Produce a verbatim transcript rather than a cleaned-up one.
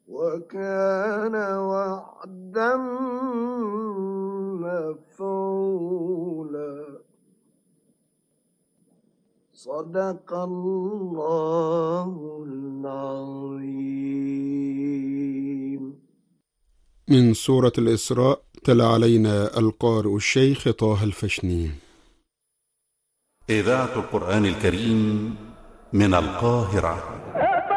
وكان وعدا مفعولا. صدق الله العظيم. من سورة الإسراء تلا علينا القارئ الشيخ طه الفشني. إذاعة القرآن الكريم من القاهرة.